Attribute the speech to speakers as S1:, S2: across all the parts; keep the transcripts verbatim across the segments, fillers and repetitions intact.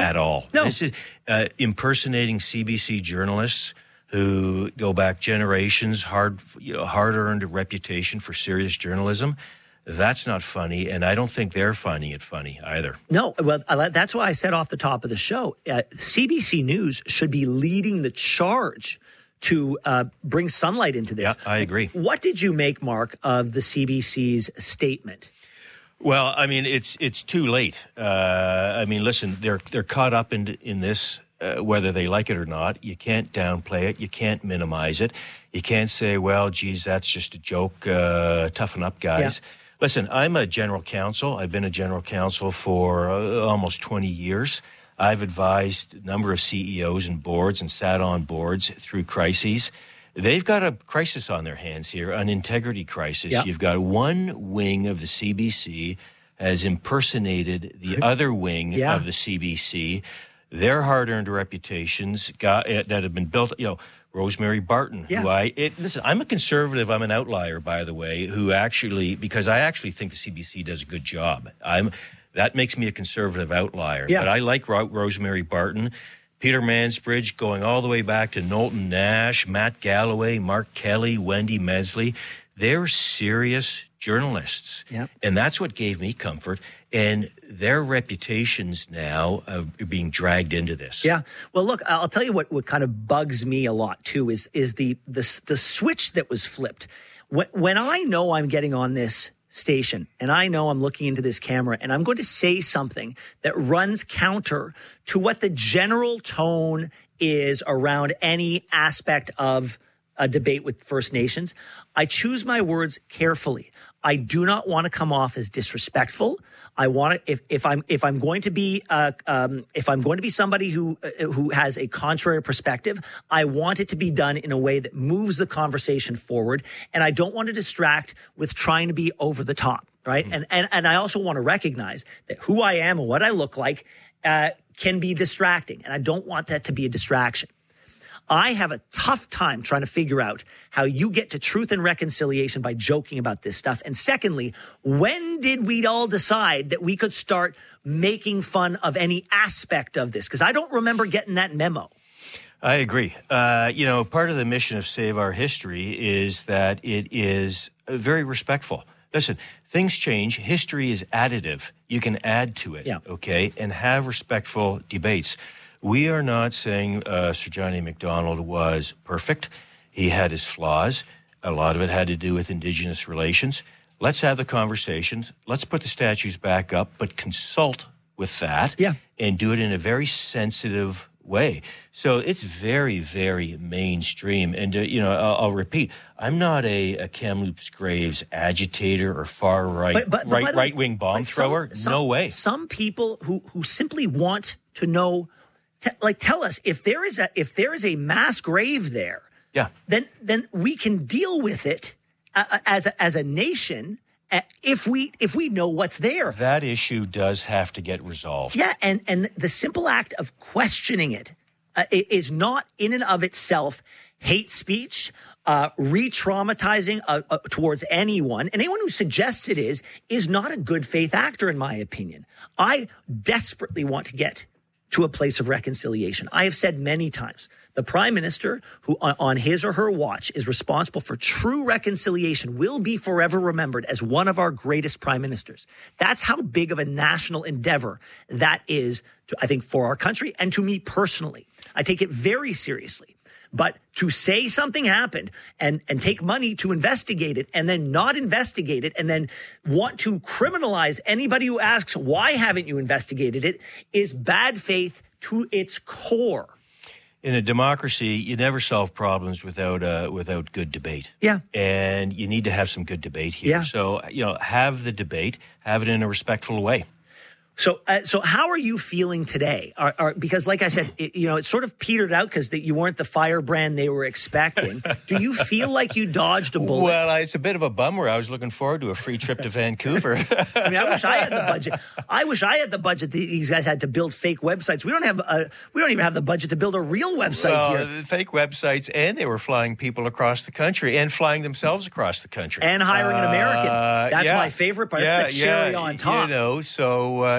S1: no.
S2: at all.
S1: No.
S2: This is uh, impersonating C B C journalists who go back generations, hard, you know, hard-earned reputation for serious journalism. That's not funny, and I don't think they're finding it funny either.
S1: No, well, that's why I said off the top of the show, uh, C B C News should be leading the charge to uh, bring sunlight into this.
S2: Yeah, I agree.
S1: What did you make, Mark, of the C B C's statement?
S2: Well, I mean, it's it's too late. Uh, I mean, listen, they're they're caught up in in this, uh, whether they like it or not. You can't downplay it. You can't minimize it. You can't say, well, geez, that's just a joke. Uh, toughen up, guys. Yeah. Listen, I'm a general counsel. I've been a general counsel for uh, almost twenty years. I've advised a number of C E Os and boards and sat on boards through crises. They've got a crisis on their hands here, an integrity crisis. Yep. You've got one wing of the C B C has impersonated the other wing yeah. of the C B C. Their hard-earned reputations got, uh, that have been built, you know, Rosemary Barton, yeah. who I, it, listen, I'm a conservative, I'm an outlier, by the way, who actually, because I actually think the C B C does a good job. I'm, that makes me a conservative outlier. Yeah. But I like Ro- Rosemary Barton, Peter Mansbridge, going all the way back to Knowlton Nash, Matt Galloway, Mark Kelly, Wendy Mesley. They're serious journalists. Yep. And that's what gave me comfort. And their reputations now are being dragged into this.
S1: Yeah. Well, look, I'll tell you what, what kind of bugs me a lot, too, is is the the, the switch that was flipped. When, when I know I'm getting on this station and I know I'm looking into this camera and I'm going to say something that runs counter to what the general tone is around any aspect of a debate with First Nations, I choose my words carefully. I do not want to come off as disrespectful. I want to, if, if I'm if I'm going to be uh, um, if I'm going to be somebody who uh, who has a contrary perspective, I want it to be done in a way that moves the conversation forward, and I don't want to distract with trying to be over the top, right? Mm-hmm. And and and I also want to recognize that who I am and what I look like uh, can be distracting, and I don't want that to be a distraction. I have a tough time trying to figure out how you get to truth and reconciliation by joking about this stuff. And secondly, when did we all decide that we could start making fun of any aspect of this? Because I don't remember getting that memo.
S2: I agree. Uh, you know, part of the mission of Save Our History is that it is very respectful. Listen, things change. History is additive. You can add to it, yeah. okay, and have respectful debates. We are not saying uh, Sir John A. Macdonald was perfect. He had his flaws. A lot of it had to do with Indigenous relations. Let's have the conversations. Let's put the statues back up, but consult with that
S1: yeah.
S2: and do it in a very sensitive way. So it's very, very mainstream. And, uh, you know, I'll, I'll repeat, I'm not a, a Kamloops Graves agitator or far right, but, but, right, right-wing bomb thrower.
S1: Some, some,
S2: no way.
S1: Some people who, who simply want to know, t- like, tell us if there is a if there is a mass grave there.
S2: Yeah.
S1: Then then we can deal with it uh, as a, as a nation. If we if we know what's there.
S2: That issue does have to get resolved.
S1: Yeah, and, and the simple act of questioning it uh, is not in and of itself hate speech, uh, re-traumatizing uh, uh, towards anyone. And anyone who suggests it is, is not a good faith actor, in my opinion. I desperately want to get to a place of reconciliation. I have said many times, the prime minister who on his or her watch is responsible for true reconciliation will be forever remembered as one of our greatest prime ministers. That's how big of a national endeavor that is, to, I think, for our country and to me personally. I take it very seriously. But to say something happened and, and take money to investigate it and then not investigate it and then want to criminalize anybody who asks, why haven't you investigated it, is bad faith to its core.
S2: In a democracy, you never solve problems without uh, without good debate.
S1: Yeah.
S2: And you need to have some good debate here.
S1: Yeah.
S2: So, you know, have the debate, have it in a respectful way.
S1: So, uh, so how are you feeling today? Are, are, because, like I said, it, you know, it sort of petered out because you weren't the firebrand they were expecting. Do you feel like you dodged a bullet?
S2: Well, it's a bit of a bummer. I was looking forward to a free trip to Vancouver.
S1: I mean, I wish I had the budget. I wish I had the budget. These guys had to build fake websites. We don't have. A, we don't even have the budget to build a real website
S2: well,
S1: here.
S2: Fake websites, and they were flying people across the country and flying themselves across the country
S1: and hiring uh, an American. That's
S2: yeah,
S1: my favorite part.
S2: Yeah,
S1: That's the cherry
S2: yeah,
S1: on top.
S2: You know, so uh,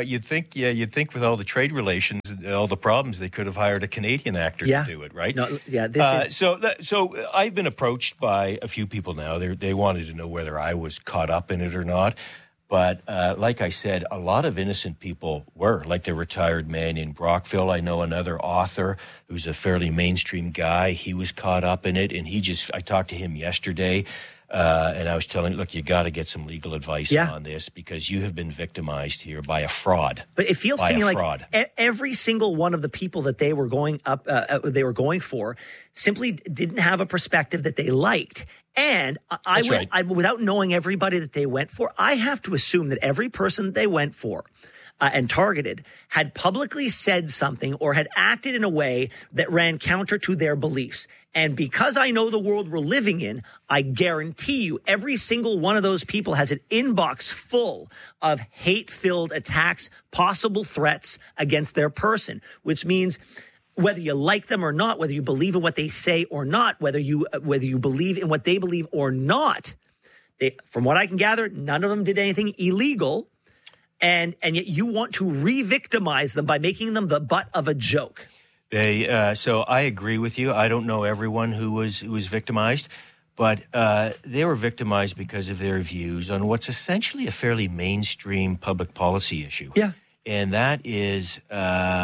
S2: you'd think, yeah, you'd think with all the trade relations, all the problems, they could have hired a Canadian actor
S1: yeah.
S2: to do it, right?
S1: No, yeah, this
S2: uh,
S1: is...
S2: so, that, so I've been approached by a few people now. They they wanted to know whether I was caught up in it or not. But uh, like I said, a lot of innocent people were, like the retired man in Brockville. I know another author who's a fairly mainstream guy. He was caught up in it, and he just, I talked to him yesterday, uh, and I was telling him, look, you got to get some legal advice
S1: yeah.
S2: on this because you have been victimized here by a fraud.
S1: But it feels
S2: by
S1: to me like
S2: fraud.
S1: every single one of the people that they were going up, uh, they were going for, simply didn't have a perspective that they liked. And I,
S2: That's
S1: went,
S2: right.
S1: I, without knowing everybody that they went for, I have to assume that every person that they went for uh, and targeted had publicly said something or had acted in a way that ran counter to their beliefs. And because I know the world we're living in, I guarantee you every single one of those people has an inbox full of hate-filled attacks, possible threats against their person, which means whether you like them or not, whether you believe in what they say or not, whether you whether you believe in what they believe or not, they, from what I can gather, none of them did anything illegal, and and yet you want to re-victimize them by making them the butt of a joke.
S2: They uh, so I agree with you. I don't know everyone who was who was victimized, but uh, they were victimized because of their views on what's essentially a fairly mainstream public policy issue.
S1: Yeah.
S2: And that is, uh,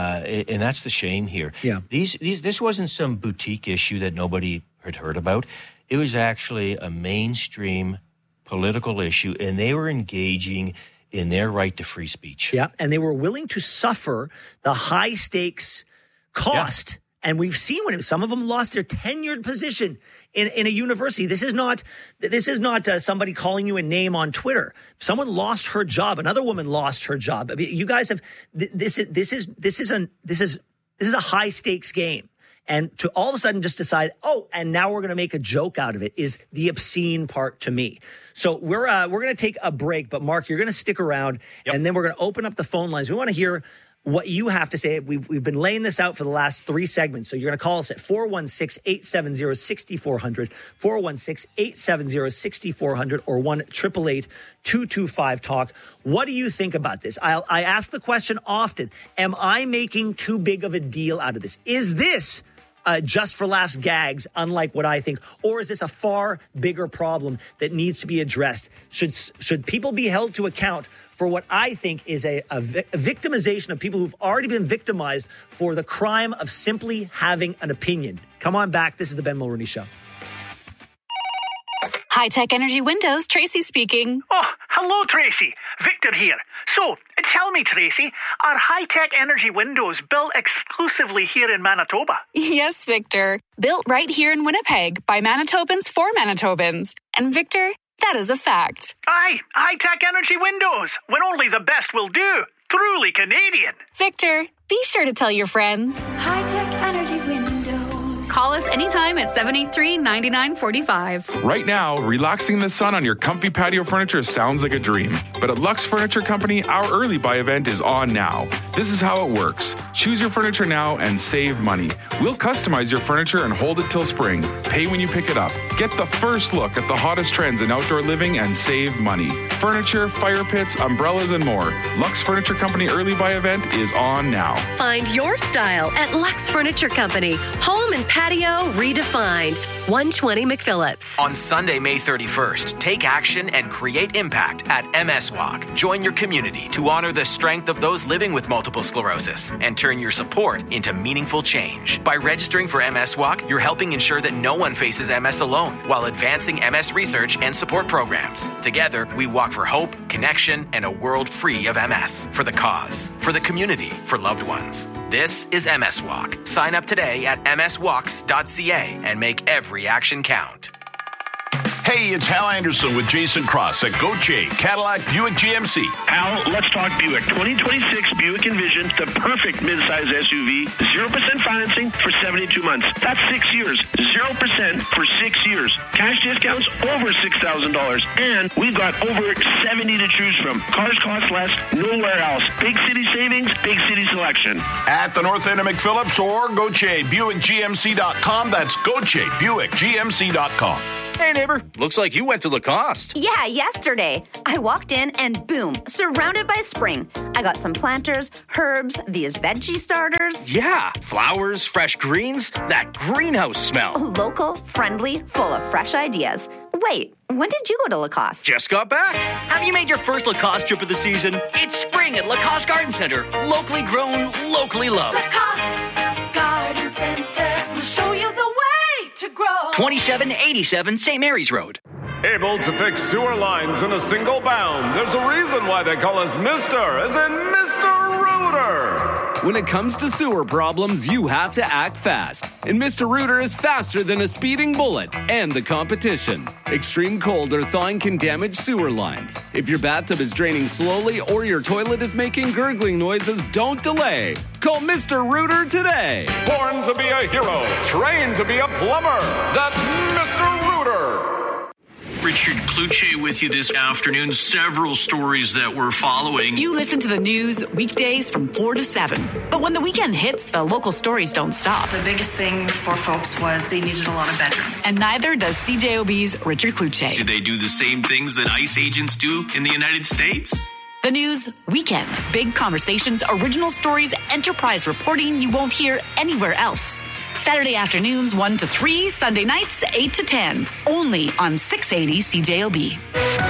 S2: and that's the shame here.
S1: Yeah.
S2: These, these, this wasn't some boutique issue that nobody had heard about. It was actually a mainstream political issue, and they were engaging in their right to free speech.
S1: Yeah, and they were willing to suffer the high stakes cost. Yeah. And we've seen when some of them lost their tenured position in, in a university. This is not this is not uh, somebody calling you a name on Twitter. Someone lost her job. Another woman lost her job. I mean, you guys have this. Is, this is this is a this is this is a high stakes game. And to all of a sudden just decide, oh, and now we're going to make a joke out of it is the obscene part to me. So we're uh, we're going to take a break. But Mark, you're going to stick around, yep. and then we're going to open up the phone lines. We want to hear what you have to say. We've we've been laying this out for the last three segments. So you're going to call us at four one six, eight seven zero, six four zero zero, four one six, eight seven zero, six four zero zero, or one eight eight eight, two two five, talk. What do you think about this? I'll, I ask the question often, am I making too big of a deal out of this? Is this Uh, just for laughs gags, unlike what I think? Or is this a far bigger problem that needs to be addressed? Should should people be held to account for what I think is a, a, vi- a victimization of people who've already been victimized for the crime of simply having an opinion? Come on back. This is the Ben Mulroney Show.
S3: High-Tech Energy Windows, Tracy speaking.
S4: Oh, hello, Tracy. Victor here. So, tell me, Tracy, are High-Tech Energy Windows built exclusively here in Manitoba?
S3: Yes, Victor. Built right here in Winnipeg by Manitobans for Manitobans. And Victor, that is a fact.
S4: Aye, High-Tech Energy Windows, when only the best will do. Truly Canadian.
S3: Victor, be sure to tell your friends.
S5: High-Tech Energy Windows.
S3: Call us anytime at seven eight three, nine nine four five.
S6: Right now, relaxing in the sun on your comfy patio furniture sounds like a dream. But at Lux Furniture Company, our early buy event is on now. This is how it works. Choose your furniture now and save money. We'll customize your furniture and hold it till spring. Pay when you pick it up. Get the first look at the hottest trends in outdoor living and save money. Furniture, fire pits, umbrellas, and more. Lux Furniture Company early buy event is on now.
S7: Find your style at Lux Furniture Company. Home and patio redefined. one twenty McPhillips.
S8: On Sunday, May thirty-first, take action and create impact at M S Walk. Join your community to honor the strength of those living with multiple sclerosis and turn your support into meaningful change. By registering for M S Walk, you're helping ensure that no one faces M S alone while advancing M S research and support programs. Together, we walk for hope, connection, and a world free of M S. For the cause, for the community, for loved ones. This is M S Walk. Sign up today at m s walks dot c a and make every action count.
S9: Hey, it's Hal Anderson with Jason Cross at Gauthier Cadillac Buick G M C.
S10: Hal, let's talk Buick. twenty twenty-six Buick Envision, the perfect midsize S U V. zero percent financing for seventy-two months. That's six years. zero percent for six years. Cash discounts over six thousand dollars. And we've got over seventy to choose from. Cars cost less nowhere else. Big city savings, big city selection.
S9: At the north end of McPhillips or Gauthier Buick G M C dot com. That's Gauthier Buick G M C dot com.
S11: Hey, neighbor. Looks like you went to Lacoste.
S12: Yeah, yesterday. I walked in and boom, surrounded by spring. I got some planters, herbs, these veggie starters.
S11: Yeah, flowers, fresh greens, that greenhouse smell.
S12: Local, friendly, full of fresh ideas. Wait, when did you go to Lacoste?
S11: Just got back. Have you made your first Lacoste trip of the season? It's spring at Lacoste Garden Center. Locally grown, locally loved.
S5: Lacoste Garden Center will show you the way to grow.
S11: twenty-seven eighty-seven Saint Mary's Road.
S13: Able to fix sewer lines in a single bound. There's a reason why they call us Mister, as in Mister Rooter.
S14: When it comes to sewer problems, you have to act fast. And Mister Rooter is faster than a speeding bullet and the competition. Extreme cold or thawing can damage sewer lines. If your bathtub is draining slowly or your toilet is making gurgling noises, don't delay. Call Mister Rooter today.
S13: Born to be a hero, trained to be a plumber. That's Mister Rooter.
S15: Richard Cloutier with you this afternoon. Several stories that we're following.
S16: You listen to the news weekdays from four to seven. But when the weekend hits, the local stories don't stop.
S17: The biggest thing for folks was they needed a lot of bedrooms.
S16: And neither does C J O B's Richard Cloutier.
S15: Do they do the same things that ICE agents do in the United States?
S16: The news weekend. Big conversations, original stories, enterprise reporting you won't hear anywhere else. Saturday afternoons one to three, Sunday nights eight to ten. Only on six eighty C J O B.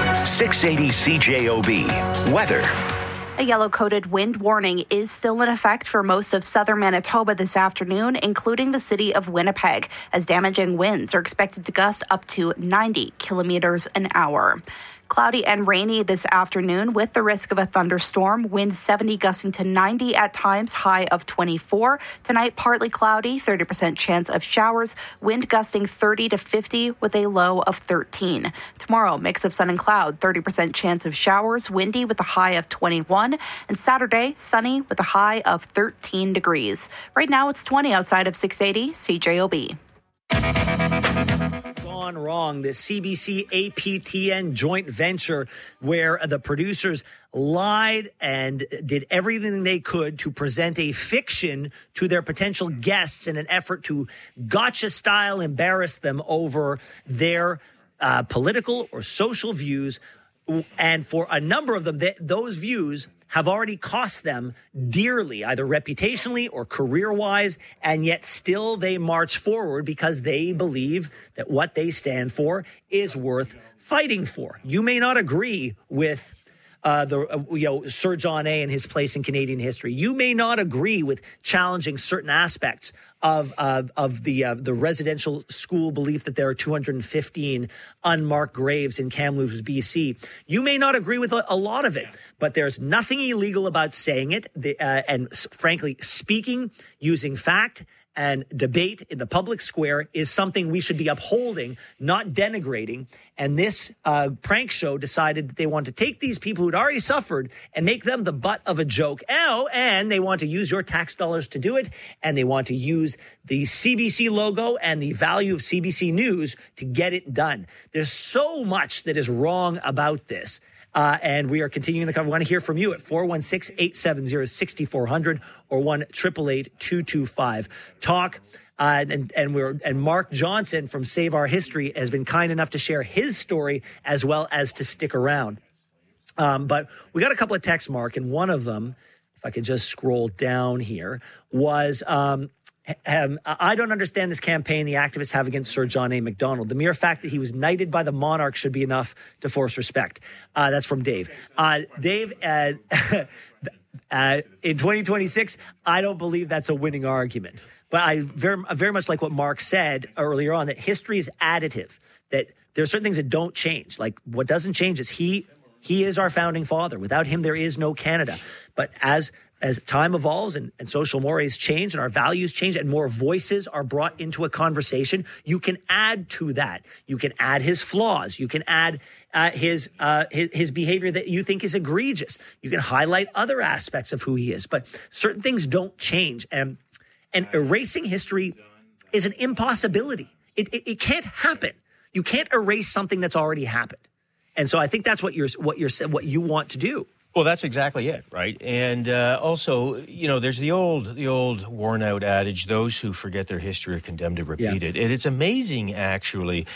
S18: six eighty C J O B. Weather.
S19: A yellow-coated wind warning is still in effect for most of southern Manitoba this afternoon, including the city of Winnipeg, as damaging winds are expected to gust up to ninety kilometers an hour. Cloudy and rainy this afternoon with the risk of a thunderstorm. Winds seventy gusting to ninety at times, high of twenty-four. Tonight, partly cloudy, thirty percent chance of showers. Wind gusting thirty to fifty with a low of thirteen. Tomorrow, mix of sun and cloud, thirty percent chance of showers. Windy with a high of twenty-one. And Saturday, sunny with a high of thirteen degrees. Right now, it's twenty outside of six eighty C J O B.
S1: Gone wrong, this C B C A P T N joint venture where the producers lied and did everything they could to present a fiction to their potential guests in an effort to gotcha style embarrass them over their uh, political or social views. And for a number of them, th- those views have already cost them dearly, either reputationally or career-wise, and yet still they march forward because they believe that what they stand for is worth fighting for. You may not agree with uh, the uh, you know Sir John A. and his place in Canadian history. You may not agree with challenging certain aspects of uh, of the uh, the residential school belief that there are two hundred fifteen unmarked graves in Kamloops, B C. You may not agree with a, a lot of it, but there's nothing illegal about saying it, the, uh, and s- frankly, speaking using fact and debate in the public square is something we should be upholding, not denigrating. And this uh, prank show decided that they want to take these people who'd already suffered and make them the butt of a joke. Oh, and they want to use your tax dollars to do it. And they want to use the C B C logo and the value of C B C News to get it done. There's so much that is wrong about this. Uh, and we are continuing the cover. We want to hear from you at four one six, eight seven zero, six four zero zero or one eight eight eight, two two five talk. Uh, and and we're and Mark Johnson from Save Our History has been kind enough to share his story as well as to stick around. Um, but we got a couple of texts, Mark, and one of them, if I could just scroll down here, was um, Um, I don't understand this campaign the activists have against Sir John A. Macdonald. The mere fact that he was knighted by the monarch should be enough to force respect. Uh, that's from Dave. Uh, Dave, uh, uh, in twenty twenty-six, I don't believe that's a winning argument. But I very, very much like what Mark said earlier on, that history is additive, that there are certain things that don't change. Like what doesn't change is he he is our founding father. Without him, there is no Canada. But as As time evolves and, and social mores change and our values change and more voices are brought into a conversation, you can add to that. You can add his flaws. You can add uh, his, uh, his his behavior that you think is egregious. You can highlight other aspects of who he is. But certain things don't change. And and erasing history is an impossibility. It, it, it can't happen. You can't erase something that's already happened. And so I think that's what you're what you're what you want to do.
S2: Well, that's exactly it, right? And uh, also, you know, there's the old, the old worn-out adage: those who forget their history are condemned to repeat
S1: Yeah.
S2: it. And it's amazing, actually,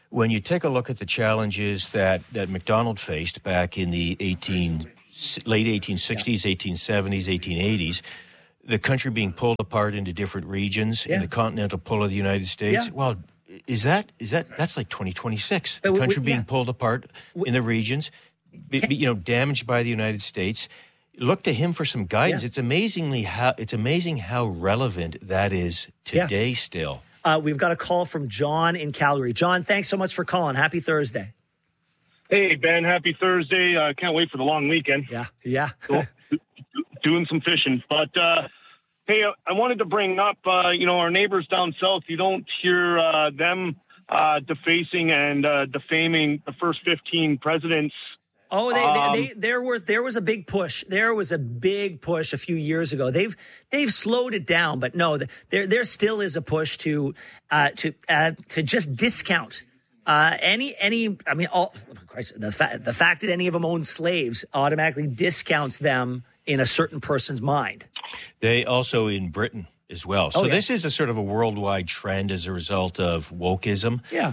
S2: when you take a look at the challenges that, that McDonald faced back in the eighteen, late eighteen sixties, yeah. eighteen seventies, eighteen eighties, the country being pulled apart into different regions yeah. in the continental pull of the United States, yeah. well, is that is that that's like twenty twenty-six? The country we, being yeah. pulled apart in the regions, be, be, you know, damaged by the United States. Look to him for some guidance. Yeah. It's amazingly how it's amazing how relevant that is today. Yeah. Still,
S1: uh, we've got a call from John in Calgary. John, thanks so much for calling. Happy Thursday.
S20: Hey Ben, happy Thursday. I uh, can't wait for the long weekend.
S1: Yeah, yeah.
S20: so, doing some fishing, but. Uh, Hey, I wanted to bring up, uh, you know, our neighbors down south. You don't hear uh, them uh, defacing and uh, defaming the first fifteen presidents.
S1: Oh, they,
S20: um,
S1: they, they, there was there was a big push. There was a big push a few years ago. They've they've slowed it down, but no, there there still is a push to uh, to uh, to just discount uh, any any. I mean, all Christ, the fact the fact that any of them own slaves automatically discounts them in a certain person's mind.
S2: They also in Britain as well. So
S1: oh, yeah.
S2: this is a sort of a worldwide trend as a result of wokeism.
S1: Yeah.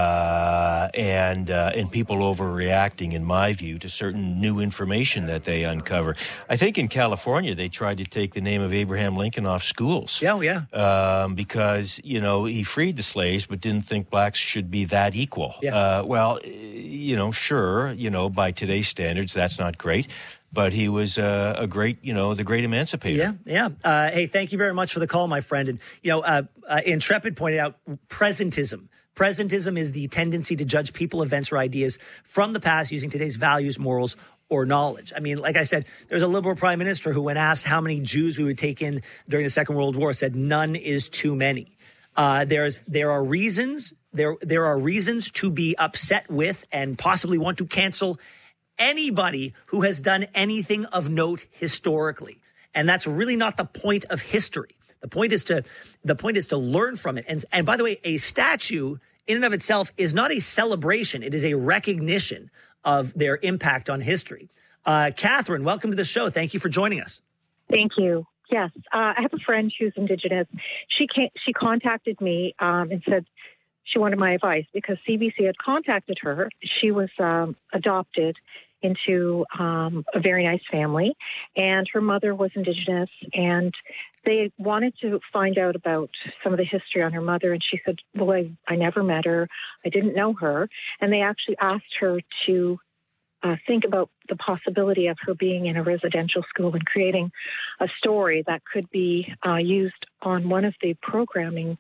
S2: Uh, and uh, and people overreacting, in my view, to certain new information that they uncover. I think in California, they tried to take the name of Abraham Lincoln off schools.
S1: Yeah, yeah.
S2: Um, because, you know, he freed the slaves, but didn't think blacks should be that equal.
S1: Yeah.
S2: Uh, well, you know, sure, you know, by today's standards, that's not great. But he was uh, a great, you know, the great emancipator.
S1: Yeah, yeah. Uh, hey, thank you very much for the call, my friend. And, you know, uh, uh, Intrepid pointed out presentism. Presentism is the tendency to judge people, events, or ideas from the past using today's values, morals, or knowledge. I mean, like I said, there's a liberal prime minister who, when asked how many Jews we would take in during the Second World War, said none is too many. Uh, there's there are reasons there there are reasons to be upset with and possibly want to cancel anybody who has done anything of note historically. And that's really not the point of history. The point is to the point is to learn from it. And and by the way, a statue in and of itself is not a celebration. It is a recognition of their impact on history. Uh, Catherine, welcome to the show. Thank you for joining us.
S21: Thank you. Yes, uh, I have a friend who's Indigenous. She came, she contacted me um, and said she wanted my advice because C B C had contacted her. She was um, adopted into um, a very nice family, and her mother was Indigenous, and they wanted to find out about some of the history on her mother, and she said, well, I, I never met her, I didn't know her, and they actually asked her to uh, think about the possibility of her being in a residential school and creating a story that could be uh, used on one of the programming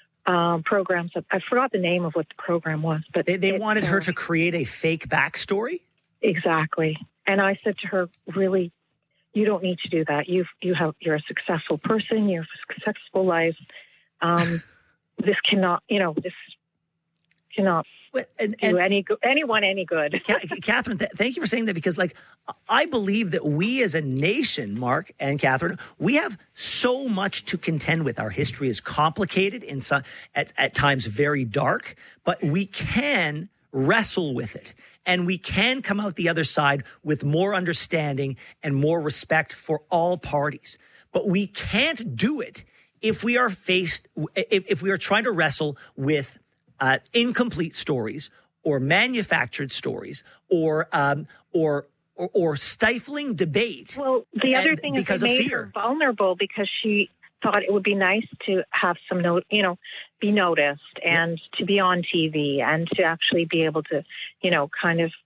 S21: um, programs. I forgot the name of what the program was, but
S1: they, they
S21: it,
S1: wanted
S21: uh,
S1: her to create a fake backstory?
S21: Exactly. And I said to her, really, you don't need to do that. You've, you have, you're a successful person. You have a successful life. Um, this cannot, you know, this cannot
S1: and,
S21: do
S1: and,
S21: any anyone any good.
S1: Catherine, th- thank you for saying that, because like I believe that we as a nation, Mark and Catherine, we have so much to contend with. Our history is complicated and some, at, at times very dark, but we can wrestle with it. And we can come out the other side with more understanding and more respect for all parties. But we can't do it if we are faced, if, if we are trying to wrestle with uh, incomplete stories or manufactured stories or um, or, or or stifling debate.
S21: Well, the other thing is
S1: because
S21: they
S1: of
S21: made
S1: fear.
S21: her vulnerable because she thought it would be nice to have some note, you know, be noticed and yeah. to be on T V and to actually be able to, you know, kind of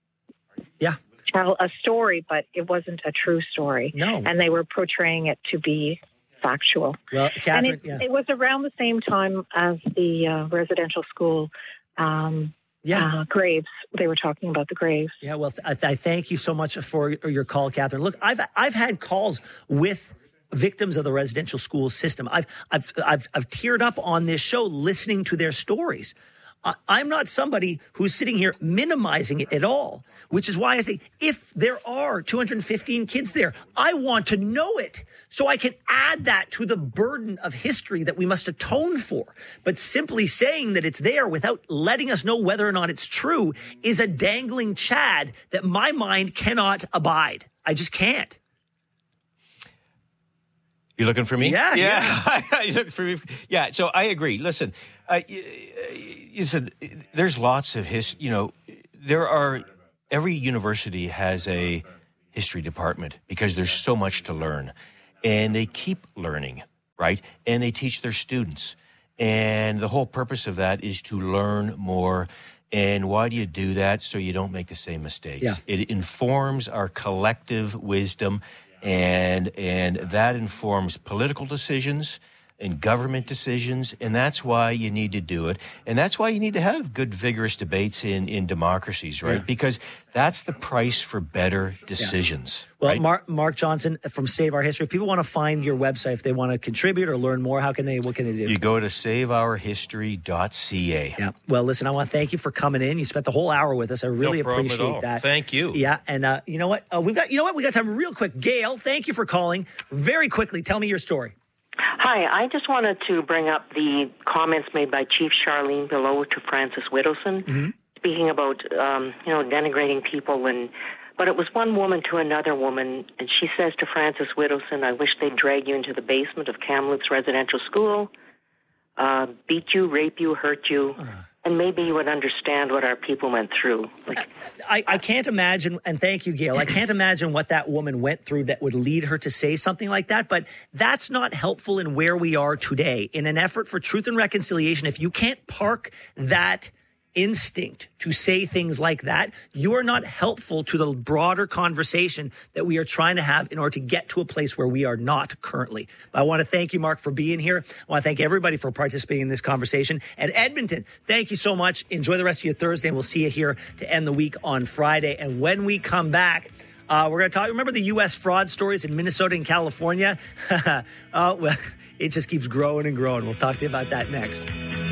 S1: yeah
S21: tell a story, but it wasn't a true story.
S1: No.
S21: And they were portraying it to be factual.
S1: Well, Catherine,
S21: and it,
S1: yeah.
S21: it was around the same time as the uh, residential school um,
S1: yeah.
S21: uh, graves. They were talking about the graves.
S1: Yeah, well, th- I thank you so much for your call, Catherine. Look, I've I've had calls with victims of the residential school system. I've I've I've, I've teared up on this show listening to their stories. I, I'm not somebody who's sitting here minimizing it at all, which is why I say if there are two hundred fifteen kids there, I want to know it so I can add that to the burden of history that we must atone for. But simply saying that it's there without letting us know whether or not it's true is a dangling chad that my mind cannot abide. I just can't.
S2: You looking for me?
S1: Yeah,
S2: yeah. yeah. You looking for me? Yeah. So I agree. Listen, uh, you, you said there's lots of his. You know, there are. Every university has a history department because there's so much to learn, and they keep learning, right? And they teach their students, and the whole purpose of that is to learn more. And why do you do that? So you don't make the same mistakes.
S1: Yeah.
S2: It informs our collective wisdom. And and that informs political decisions and government decisions, and that's why you need to do it. And that's why you need to have good, vigorous debates in, in democracies, right?
S1: Yeah.
S2: Because that's the price for better decisions.
S1: Yeah. Well,
S2: right?
S1: Mark, Mark Johnson from Save Our History, if people want to find your website, if they want to contribute or learn more, how can they, what can they do?
S2: You go to save our history dot c a.
S1: Yeah. Well, listen, I want to thank you for coming in. You spent the whole hour with us. I really
S2: No problem
S1: appreciate
S2: at all.
S1: that.
S2: Thank you.
S1: Yeah. And uh, you know what? Uh, we've got, you know what? We got time real quick. Gail, thank you for calling. Very quickly, tell me your story.
S4: Hi, I just wanted to bring up the comments made by Chief Charlene Below to Francis Whittleson,
S1: Mm-hmm.
S4: speaking about, um, you know, denigrating people. And but it was one woman to another woman, and she says to Francis Whittleson, I wish they'd drag you into the basement of Kamloops Residential School, uh, beat you, rape you, hurt you, and maybe you would understand what our people went through. Like,
S1: I, I can't imagine, and thank you, Gail, I can't imagine what that woman went through that would lead her to say something like that, but that's not helpful in where we are today. In an effort for truth and reconciliation, if you can't park that instinct to say things like that, you are not helpful to the broader conversation that we are trying to have in order to get to a place where we are not currently. But I want to thank you, Mark, for being here. I want to thank everybody for participating in this conversation. And Edmonton, thank you so much. Enjoy the rest of your Thursday, and we'll see you here to end the week on Friday. And when we come back, uh, we're going to talk, remember the U S fraud stories in Minnesota and California? uh, well, it just keeps growing and growing. We'll talk to you about that next.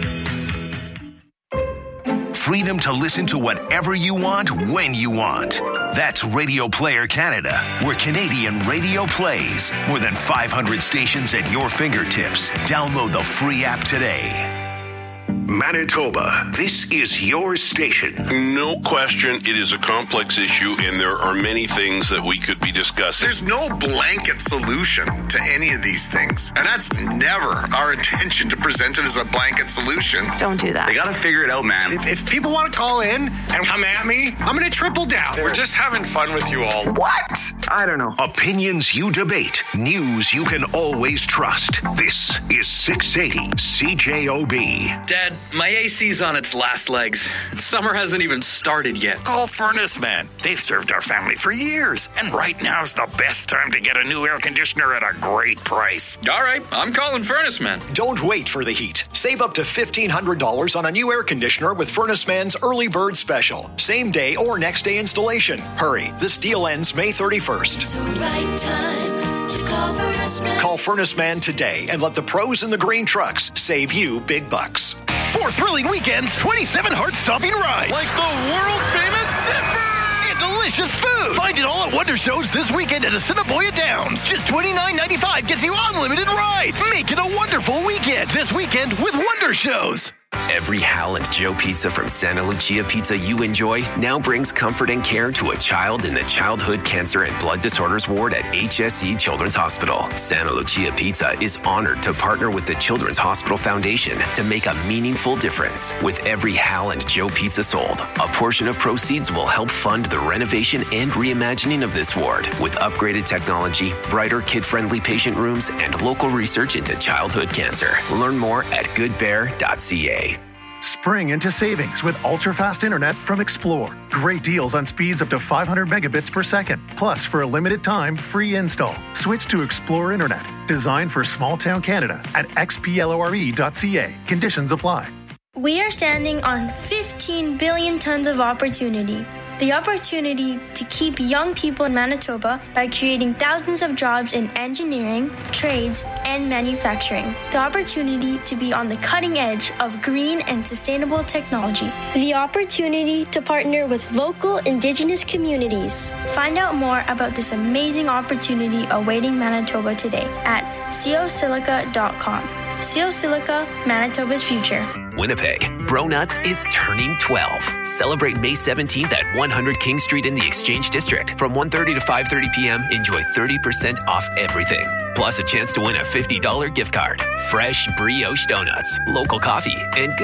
S18: Freedom to listen to whatever you want, when you want. That's Radio Player Canada, where Canadian radio plays. More than five hundred stations at your fingertips. Download the free app today. Manitoba, this is your station.
S22: No question, it is a complex issue, and there are many things that we could be discussing.
S23: There's no blanket solution to any of these things, and that's never our intention to present it as a blanket solution.
S17: Don't do that.
S23: They got to figure it out, man. If, if people want to call in and come at me, I'm going to triple down. We're just having fun with you all. What? I don't know.
S18: Opinions you debate, news you can always trust. This is six eighty C J O B.
S24: Dad, my A C's on its last legs. Summer hasn't even started yet.
S25: Call Furnace Man. They've served our family for years. And right now's the best time to get a new air conditioner at a great price.
S24: All right, I'm calling Furnace Man.
S26: Don't wait for the heat. Save up to fifteen hundred dollars on a new air conditioner with Furnace Man's Early Bird Special. Same day or next day installation. Hurry, this deal ends May thirty-first.
S5: It's the right time to call Furnace Man.
S26: Call Furnace Man today and let the pros in the green trucks save you big bucks.
S25: Four thrilling weekends, twenty-seven heart-stopping rides.
S24: Like the world-famous Zipper!
S25: And delicious food. Find it all at Wonder Shows this weekend at Assiniboia Downs. Just twenty-nine ninety-five gets you unlimited rides. Make it a wonderful weekend this weekend with Wonder Shows.
S8: Every Hal and Joe pizza from Santa Lucia Pizza you enjoy now brings comfort and care to a child in the Childhood Cancer and Blood Disorders Ward at H S E Children's Hospital. Santa Lucia Pizza is honored to partner with the Children's Hospital Foundation to make a meaningful difference. With every Hal and Joe pizza sold, a portion of proceeds will help fund the renovation and reimagining of this ward with upgraded technology, brighter kid-friendly patient rooms, and local research into childhood cancer. Learn more at good bear dot c a.
S27: Spring into savings with ultra-fast internet from Explore. Great deals on speeds up to five hundred megabits per second. Plus, for a limited time, free install. Switch to Explore Internet, designed for small-town Canada at x p l o r e dot c a. Conditions apply.
S28: We are standing on fifteen billion tons of opportunity. The opportunity to keep young people in Manitoba by creating thousands of jobs in engineering, trades, and manufacturing. The opportunity to be on the cutting edge of green and sustainable technology. The opportunity to partner with local Indigenous communities. Find out more about this amazing opportunity awaiting Manitoba today at co silica dot com. Co Silica, Manitoba's future.
S3: Winnipeg, Bro Nuts is turning twelve. Celebrate May seventeenth at one hundred King Street in the Exchange District. From one thirty to five thirty p.m., enjoy thirty percent off everything. Plus a chance to win a fifty dollars gift card. Fresh brioche donuts, local coffee, and good